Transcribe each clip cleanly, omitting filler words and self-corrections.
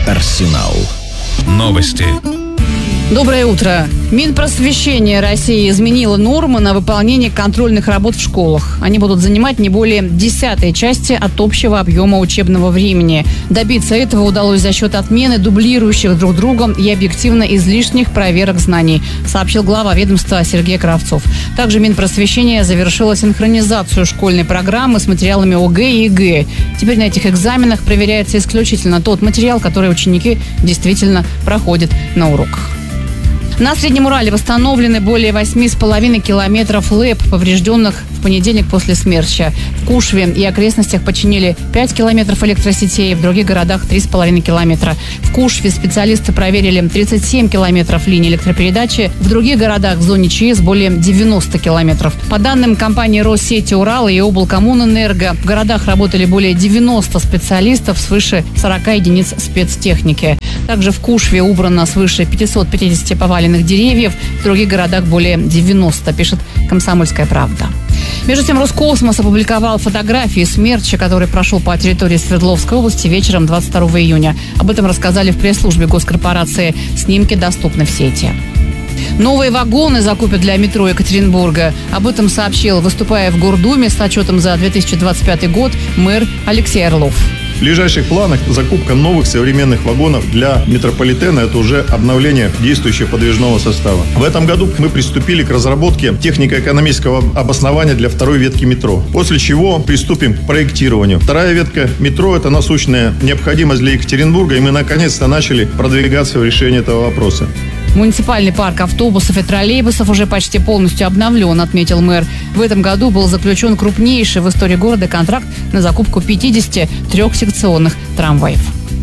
Арсенал новости. Доброе утро. Минпросвещение России изменило нормы на выполнение контрольных работ в школах. Они будут занимать не более 10% части от общего объема учебного времени. Добиться этого удалось за счет отмены дублирующих друг друга и объективно излишних проверок знаний, сообщил глава ведомства Сергей Кравцов. Также Минпросвещение завершило синхронизацию школьной программы с материалами ОГЭ и ЕГЭ. Теперь на этих экзаменах проверяется исключительно тот материал, который ученики действительно проходят на уроках. На Среднем Урале восстановлены более 8,5 километров ЛЭП, поврежденных в понедельник после смерча. В Кушве и окрестностях починили 5 километров электросетей, в других городах 3,5 километра. В Кушве специалисты проверили 37 километров линий электропередачи, в других городах в зоне ЧС более 90 километров. По данным компании Россети Урала и облкоммунэнерго, в городах работали более 90 специалистов, свыше 40 единиц спецтехники. Также в Кушве убрано свыше 550 поваленных деревьев, в других городах более 90, пишет «Комсомольская правда». Между тем, Роскосмос опубликовал фотографии смерча, который прошел по территории Свердловской области вечером 22 июня. Об этом рассказали в пресс-службе госкорпорации. Снимки доступны в сети. Новые вагоны закупят для метро Екатеринбурга. Об этом сообщил, выступая в Гордуме с отчетом за 2025 год, мэр Алексей Орлов. В ближайших планах закупка новых современных вагонов для метрополитена – это уже обновление действующего подвижного состава. В этом году мы приступили к разработке технико-экономического обоснования для второй ветки метро, после чего приступим к проектированию. Вторая ветка метро – это насущная необходимость для Екатеринбурга, и мы наконец-то начали продвигаться в решении этого вопроса. Муниципальный парк автобусов и троллейбусов уже почти полностью обновлен, отметил мэр. В этом году был заключен крупнейший в истории города контракт на закупку 53 секционных трамваев.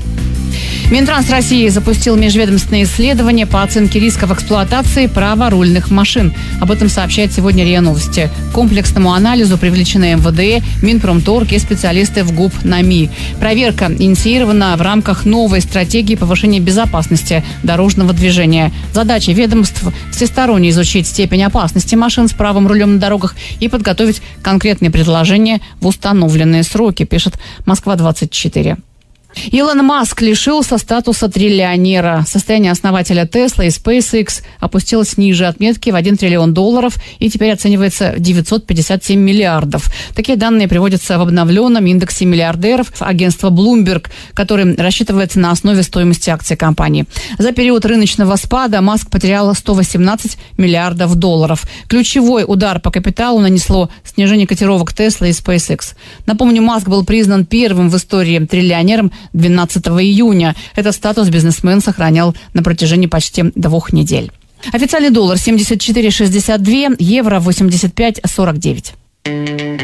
Минтранс России запустил межведомственное исследование по оценке рисков эксплуатации праворульных машин. Об этом сообщает сегодня РИА Новости. К комплексному анализу привлечены МВД, Минпромторг и специалисты в ГУП НАМИ. Проверка инициирована в рамках новой стратегии повышения безопасности дорожного движения. Задача ведомств – всесторонне изучить степень опасности машин с правым рулем на дорогах и подготовить конкретные предложения в установленные сроки, пишет Москва-24. Илон Маск лишился статуса триллионера. Состояние основателя Tesla и SpaceX опустилось ниже отметки в $1 триллион и теперь оценивается в 957 миллиардов. Такие данные приводятся в обновленном индексе миллиардеров агентства Bloomberg, который рассчитывается на основе стоимости акций компании. За период рыночного спада Маск потерял 118 миллиардов долларов. Ключевой удар по капиталу нанесло снижение котировок Tesla и SpaceX. Напомню, Маск был признан первым в истории триллионером 12 июня. Этот статус бизнесмен сохранял на протяжении почти 2 недель. Официальный доллар 74,62, евро 85,49.